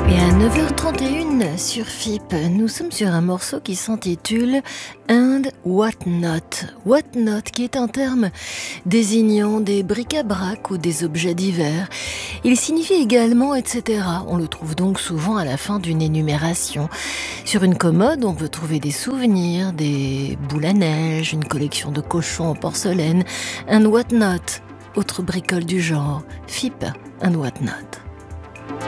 Et à 9h31 sur FIP, nous sommes sur un morceau qui s'intitule And What Not. What Not, qui est un terme désignant des bric-à-brac ou des objets divers. Il signifie également etc. On le trouve donc souvent à la fin d'une énumération. Sur une commode, on peut trouver des souvenirs, des boules à neige, une collection de cochons en porcelaine. And What Not, autre bricole du genre. FIP, And What Not.